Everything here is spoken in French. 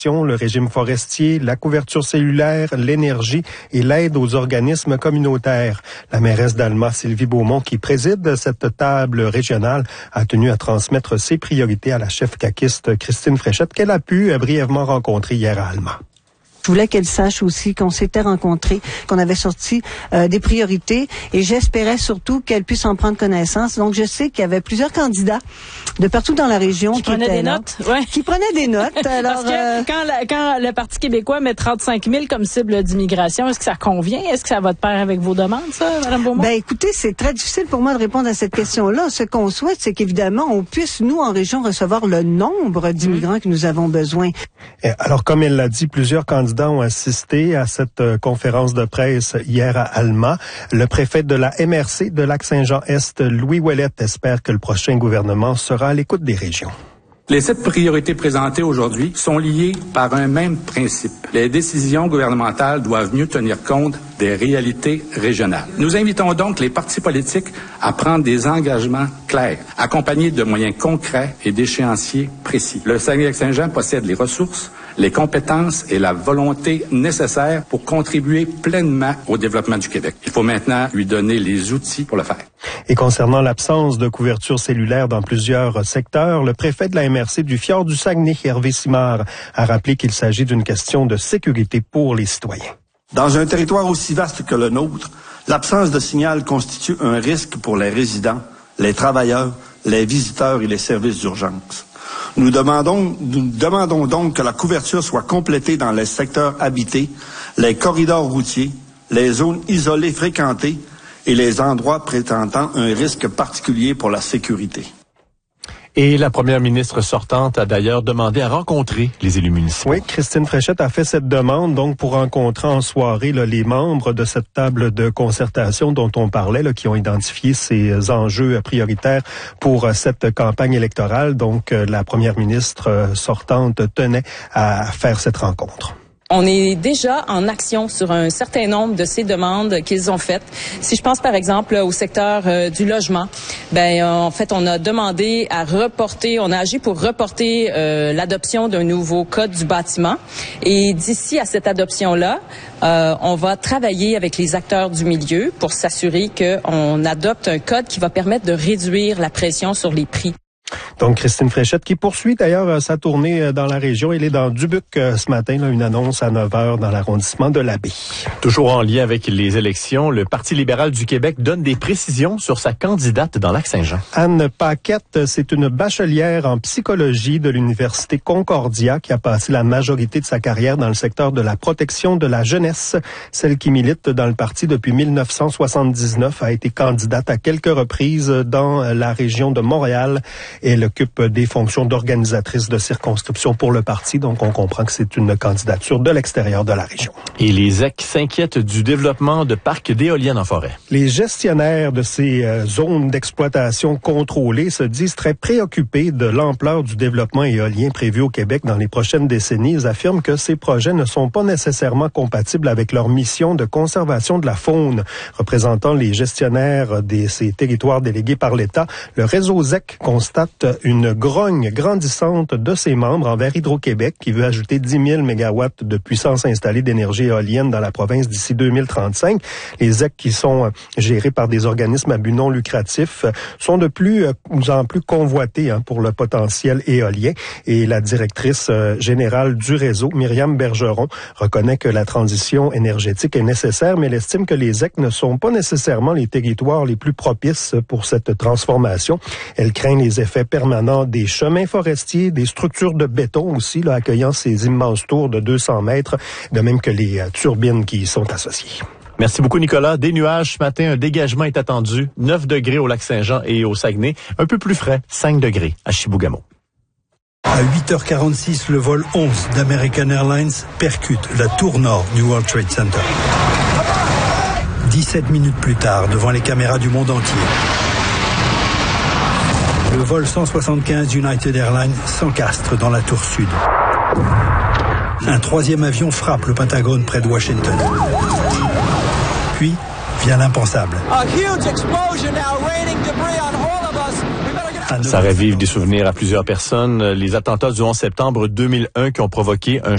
le régime forestier, la couverture cellulaire, l'énergie et l'aide aux organismes communautaires. La mairesse d'Alma, Sylvie Beaumont, qui préside cette table régionale, a tenu à transmettre ses priorités à la chef caquiste Christine Fréchette, qu'elle a pu brièvement rencontrer hier à Alma. Je voulais qu'elle sache aussi qu'on s'était rencontrés, qu'on avait sorti des priorités et j'espérais surtout qu'elle puisse en prendre connaissance. Donc, je sais qu'il y avait plusieurs candidats de partout dans la région qui prenaient des notes. Ouais. Qui prenaient des notes. Alors, parce que quand le Parti québécois met 35 000 comme cible d'immigration, est-ce que ça convient? Est-ce que ça va de pair avec vos demandes, ça, Mme Beaumont? Ben, écoutez, c'est très difficile pour moi de répondre à cette question-là. Ce qu'on souhaite, c'est qu'évidemment, on puisse, nous, en région, recevoir le nombre d'immigrants que nous avons besoin. Alors, comme elle l'a dit, plusieurs candidats ont assisté à cette conférence de presse hier à Alma. Le préfet de la MRC de Lac-Saint-Jean-Est, Louis Ouellette, espère que le prochain gouvernement sera à l'écoute des régions. Les 7 priorités présentées aujourd'hui sont liées par un même principe. Les décisions gouvernementales doivent mieux tenir compte des réalités régionales. Nous invitons donc les partis politiques à prendre des engagements clairs, accompagnés de moyens concrets et d'échéanciers précis. Le Saguenay-Lac-Saint-Jean possède les ressources, les compétences et la volonté nécessaires pour contribuer pleinement au développement du Québec. Il faut maintenant lui donner les outils pour le faire. Et concernant l'absence de couverture cellulaire dans plusieurs secteurs, le préfet de la MRC du Fjord du Saguenay, Hervé Simard, a rappelé qu'il s'agit d'une question de sécurité pour les citoyens. Dans un territoire aussi vaste que le nôtre, l'absence de signal constitue un risque pour les résidents, les travailleurs, les visiteurs et les services d'urgence. Nous demandons donc que la couverture soit complétée dans les secteurs habités, les corridors routiers, les zones isolées fréquentées et les endroits présentant un risque particulier pour la sécurité. Et la première ministre sortante a d'ailleurs demandé à rencontrer les élus municipaux. Oui, Christine Fréchette a fait cette demande donc pour rencontrer en soirée les membres de cette table de concertation dont on parlait, qui ont identifié ces enjeux prioritaires pour cette campagne électorale. Donc, la première ministre sortante tenait à faire cette rencontre. On est déjà en action sur un certain nombre de ces demandes qu'ils ont faites. Si je pense par exemple au secteur du logement, en fait, on a demandé à reporter, on a agi pour reporter l'adoption d'un nouveau code du bâtiment. Et d'ici à cette adoption-là, on va travailler avec les acteurs du milieu pour s'assurer qu'on adopte un code qui va permettre de réduire la pression sur les prix. Donc, Christine Fréchette qui poursuit d'ailleurs sa tournée dans la région. Elle est dans Dubuc ce matin, une annonce à 9h dans l'arrondissement de la Baie. Toujours en lien avec les élections, le Parti libéral du Québec donne des précisions sur sa candidate dans Lac-Saint-Jean. Anne Paquette, c'est une bachelière en psychologie de l'Université Concordia qui a passé la majorité de sa carrière dans le secteur de la protection de la jeunesse. Celle qui milite dans le parti depuis 1979 a été candidate à quelques reprises dans la région de Montréal. Elle occupe des fonctions d'organisatrice de circonscription pour le parti, donc on comprend que c'est une candidature de l'extérieur de la région. Et les ZEC s'inquiètent du développement de parcs d'éoliennes en forêt. Les gestionnaires de ces zones d'exploitation contrôlées se disent très préoccupés de l'ampleur du développement éolien prévu au Québec dans les prochaines décennies. Ils affirment que ces projets ne sont pas nécessairement compatibles avec leur mission de conservation de la faune. Représentant les gestionnaires de ces territoires délégués par l'État, le réseau ZEC constate une grogne grandissante de ses membres envers Hydro-Québec qui veut ajouter 10 000 mégawatts de puissance installée d'énergie éolienne dans la province d'ici 2035. Les ZEC qui sont gérés par des organismes à but non lucratif sont de plus en plus convoités pour le potentiel éolien. Et la directrice générale du réseau, Myriam Bergeron, reconnaît que la transition énergétique est nécessaire, mais elle estime que les ZEC ne sont pas nécessairement les territoires les plus propices pour cette transformation. Elle craint les effets permanents des chemins forestiers, des structures de béton aussi, accueillant ces immenses tours de 200 mètres, de même que les turbines qui y sont associées. Merci beaucoup, Nicolas. Des nuages ce matin, un dégagement est attendu. 9 degrés au Lac-Saint-Jean et au Saguenay. Un peu plus frais, 5 degrés à Chibougamau. À 8h46, le vol 11 d'American Airlines percute la tour nord du World Trade Center. 17 minutes plus tard, devant les caméras du monde entier, le vol 175 United Airlines s'encastre dans la tour sud. Un troisième avion frappe le Pentagone près de Washington. Puis vient l'impensable. Ça ravive des souvenirs à plusieurs personnes. Les attentats du 11 septembre 2001 qui ont provoqué un